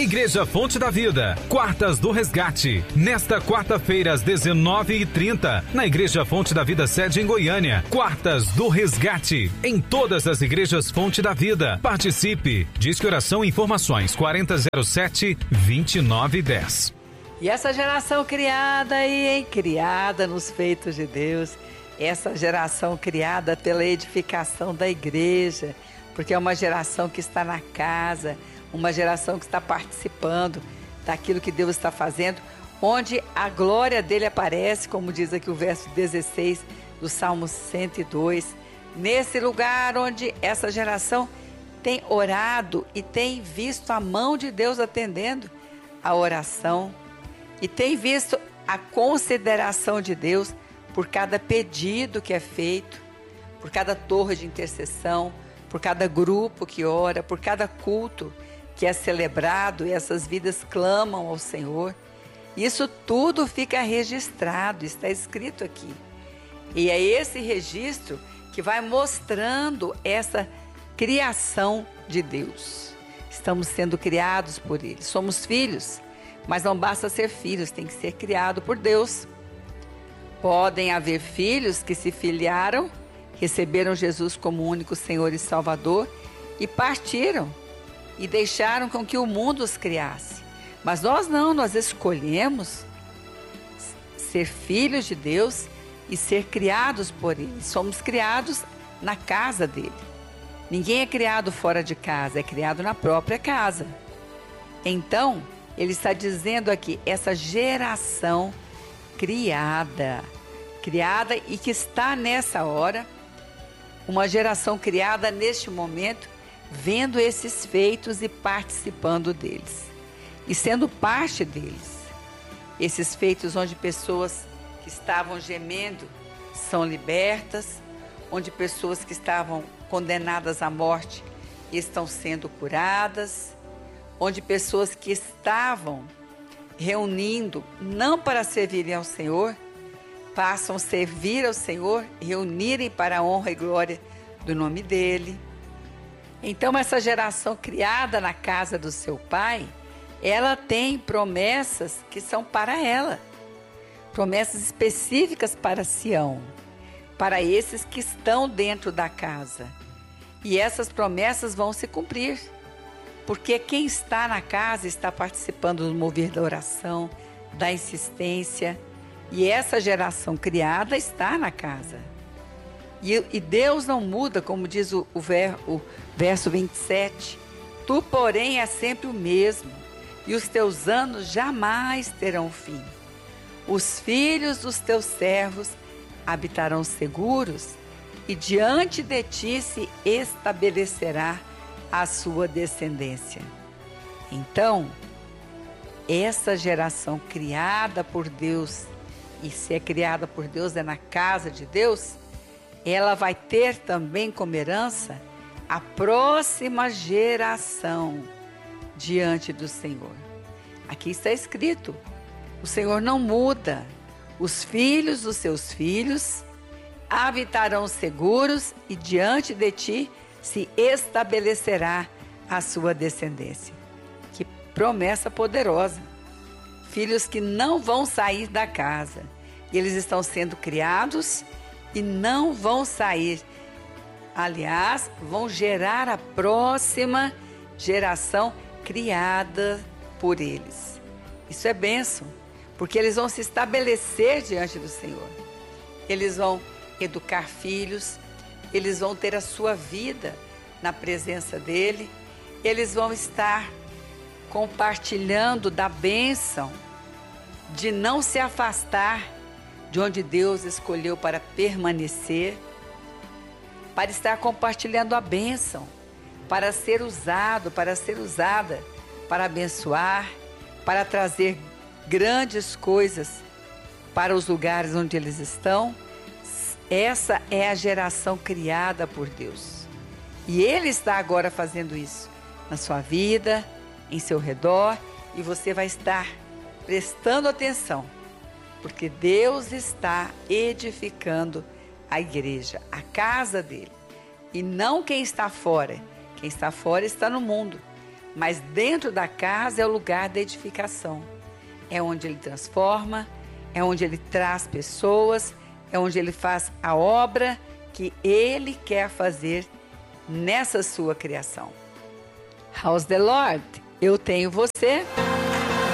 Igreja Fonte da Vida, Quartas do Resgate. Nesta quarta-feira, às 19h30, na Igreja Fonte da Vida, sede em Goiânia. Quartas do Resgate. Em todas as igrejas Fonte da Vida. Participe. Disque Oração e Informações 4007-2910. E essa geração criada aí, hein? Criada nos feitos de Deus. Essa geração criada pela edificação da igreja. Porque é uma geração que está na casa, uma geração que está participando daquilo que Deus está fazendo, onde a glória dele aparece, como diz aqui o verso 16 do Salmo 102, nesse lugar onde essa geração tem orado e tem visto a mão de Deus atendendo a oração e tem visto a consideração de Deus por cada pedido que é feito, por cada torre de intercessão, por cada grupo que ora, por cada culto que é celebrado e essas vidas clamam ao Senhor. Isso tudo fica registrado, está escrito aqui. E é esse registro que vai mostrando essa criação de Deus. Estamos sendo criados por Ele. Somos filhos, mas não basta ser filhos, tem que ser criado por Deus. Podem haver filhos que se filiaram, receberam Jesus como único Senhor e Salvador e partiram e deixaram com que o mundo os criasse. Mas nós não, nós escolhemos ser filhos de Deus e ser criados por Ele. Somos criados na casa dele. Ninguém é criado fora de casa, é criado na própria casa. Então, ele está dizendo aqui, essa geração criada e que está nessa hora, uma geração criada neste momento, vendo esses feitos e participando deles, e sendo parte deles. Esses feitos onde pessoas que estavam gemendo são libertas, onde pessoas que estavam condenadas à morte estão sendo curadas, onde pessoas que estavam reunindo, não para servirem ao Senhor, passam a servir ao Senhor, reunirem para a honra e glória do nome dEle. Então, essa geração criada na casa do seu pai, ela tem promessas que são para ela. Promessas específicas para Sião, para esses que estão dentro da casa. E essas promessas vão se cumprir, porque quem está na casa está participando do mover da oração, da insistência, e essa geração criada está na casa. E Deus não muda, como diz o verso 27. Tu, porém, é sempre o mesmo, e os teus anos jamais terão fim. Os filhos dos teus servos habitarão seguros, e diante de ti se estabelecerá a sua descendência. Então, essa geração criada por Deus, e se é criada por Deus é na casa de Deus, ela vai ter também como herança a próxima geração diante do Senhor. Aqui está escrito, o Senhor não muda. Os filhos dos seus filhos habitarão seguros e diante de ti se estabelecerá a sua descendência. Que promessa poderosa. Filhos que não vão sair da casa. Eles estão sendo criados e não vão sair. Aliás, vão gerar a próxima geração criada por eles. Isso é bênção, porque eles vão se estabelecer diante do Senhor. Eles vão educar filhos, eles vão ter a sua vida na presença dele, eles vão estar compartilhando da bênção de não se afastar de onde Deus escolheu para permanecer, para estar compartilhando a bênção, para ser usado, para ser usada, para abençoar, para trazer grandes coisas para os lugares onde eles estão. Essa é a geração criada por Deus. E Ele está agora fazendo isso na sua vida, em seu redor, e você vai estar prestando atenção, porque Deus está edificando a igreja, a casa dele, e não quem está fora. Quem está fora está no mundo, mas dentro da casa é o lugar da edificação. É onde ele transforma, é onde ele traz pessoas, é onde ele faz a obra que ele quer fazer nessa sua criação. House the Lord, eu tenho você.